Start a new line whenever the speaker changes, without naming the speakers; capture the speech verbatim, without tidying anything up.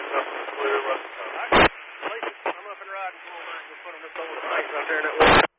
Nothing clear, Russ. I'm up and riding. We'll put on this over. Nice out there in that way.